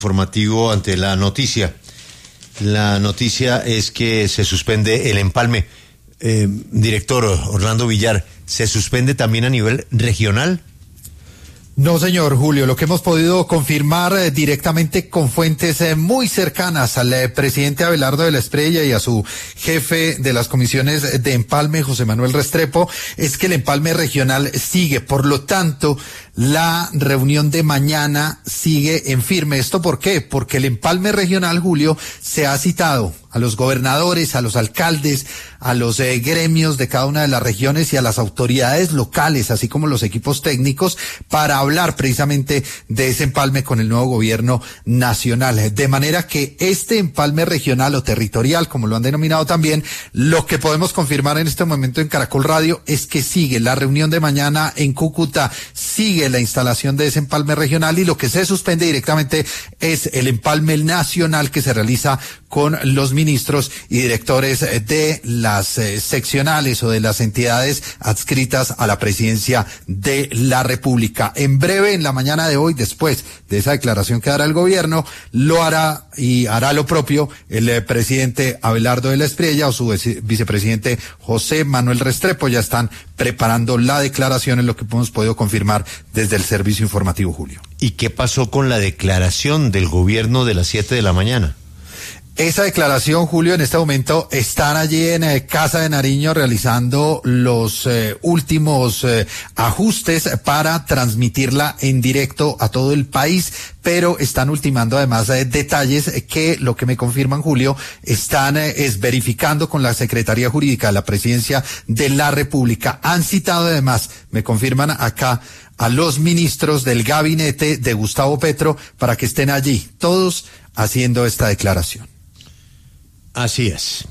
Informativo ante la noticia. La noticia es que se suspende el empalme. Director Orlando Villar, ¿se suspende también a nivel regional? No, señor Julio, lo que hemos podido confirmar directamente con fuentes muy cercanas al presidente Abelardo de la Espriella y a su jefe de las comisiones de empalme, José Manuel Restrepo, es que el empalme regional sigue. Por lo tanto, la reunión de mañana sigue en firme. ¿Esto por qué? Porque el empalme regional, Julio, se ha citado a los gobernadores, a los alcaldes, a los gremios de cada una de las regiones y a las autoridades locales, así como los equipos técnicos, para hablar precisamente de ese empalme con el nuevo gobierno nacional. De manera que este empalme regional o territorial, como lo han denominado también, lo que podemos confirmar en este momento en Caracol Radio es que sigue la reunión de mañana en Cúcuta, sigue la instalación de ese empalme regional, y lo que se suspende directamente es el empalme nacional que se realiza con los ministros y directores de las seccionales o de las entidades adscritas a la presidencia de la República. En breve, en la mañana de hoy, después de esa declaración que dará el gobierno, lo hará y hará lo propio el presidente Abelardo de la Espriella o su vicepresidente José Manuel Restrepo. Ya están preparando la declaración, en lo que hemos podido confirmar desde el servicio informativo, Julio. ¿Y qué pasó con la declaración del gobierno de las 7 de la mañana? Esa declaración, Julio, en este momento están allí en Casa de Nariño realizando los últimos ajustes para transmitirla en directo a todo el país, pero están ultimando además detalles que, lo que me confirman, Julio, están verificando con la Secretaría Jurídica de la Presidencia de la República. Han citado además, me confirman acá, a los ministros del gabinete de Gustavo Petro para que estén allí, todos haciendo esta declaración. Así es.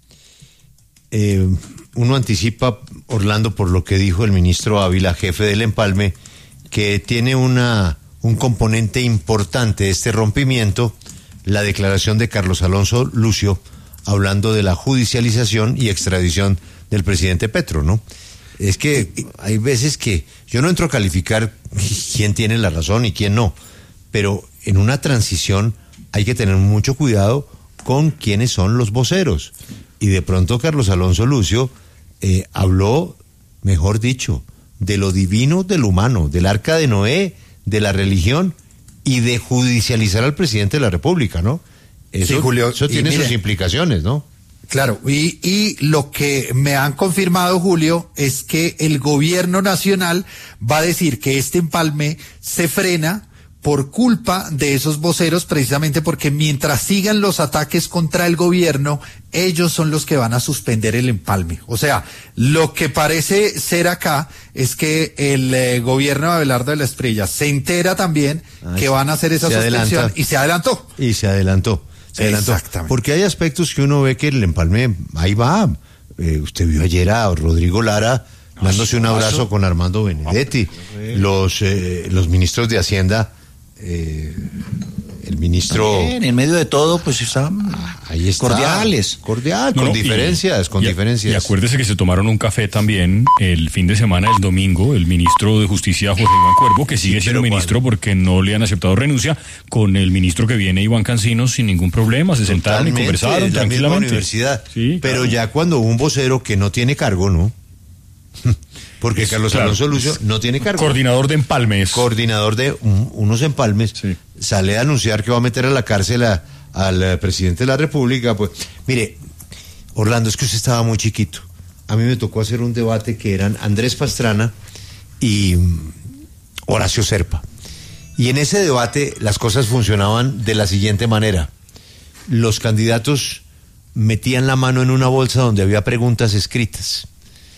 Uno anticipa, Orlando, por lo que dijo el ministro Ávila, jefe del empalme, que tiene un componente importante de este rompimiento, la declaración de Carlos Alonso Lucio, hablando de la judicialización y extradición del presidente Petro, ¿no? Es que hay veces que yo no entro a calificar quién tiene la razón y quién no, pero en una transición hay que tener mucho cuidado con quiénes son los voceros. Y de pronto Carlos Alonso Lucio habló, mejor dicho, de lo divino, de lo humano, del arca de Noé, de la religión y de judicializar al presidente de la República, ¿no? Eso, sí, Julio, eso tiene sus implicaciones, ¿no? Claro, y lo que me han confirmado, Julio, es que el gobierno nacional va a decir que este empalme se frena por culpa de esos voceros, precisamente porque mientras sigan los ataques contra el gobierno, ellos son los que van a suspender el empalme. O sea, lo que parece ser acá es que el gobierno de Abelardo de la Espriella se entera también que van a hacer esa suspensión y se adelantó. Exactamente. Porque hay aspectos que uno ve que el empalme, ahí va. Usted vio ayer a Rodrigo Lara dándose un abrazo con Armando Benedetti. Los ministros de Hacienda, el ministro... Bien, en medio de todo, pues están ahí está, cordiales. Con diferencias. Y acuérdese que se tomaron un café también el fin de semana, el domingo, el ministro de Justicia, José Iván Cuervo, que sigue siendo ministro porque no le han aceptado renuncia, con el ministro que viene, Iván Cancino, sin ningún problema. Se sentaron y conversaron tranquilamente. La misma universidad. Sí, pero claro. Ya cuando un vocero que no tiene cargo, ¿no? Porque Carlos Alonso Lucio no tiene cargo. Coordinador de empalmes. Coordinador de unos empalmes. Sí. Sale a anunciar que va a meter a la cárcel al presidente de la República. Pues, mire, Orlando, es que usted estaba muy chiquito. A mí me tocó hacer un debate que eran Andrés Pastrana y Horacio Serpa. Y en ese debate las cosas funcionaban de la siguiente manera. Los candidatos metían la mano en una bolsa donde había preguntas escritas.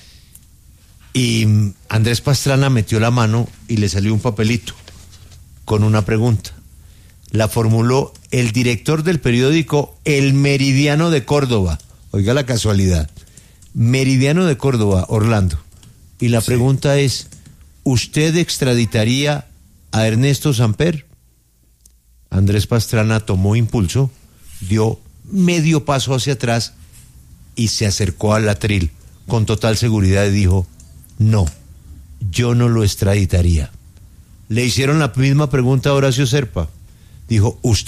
Y Andrés Pastrana metió la mano y le salió un papelito con una pregunta. La formuló el director del periódico El Meridiano de Córdoba. Oiga la casualidad. Meridiano de Córdoba, Orlando. Y la pregunta es, ¿usted extraditaría a Ernesto Samper? Andrés Pastrana tomó impulso, dio medio paso hacia atrás y se acercó al atril con total seguridad y dijo: no, yo no lo extraditaría. Le hicieron la misma pregunta a Horacio Serpa. dijo, usted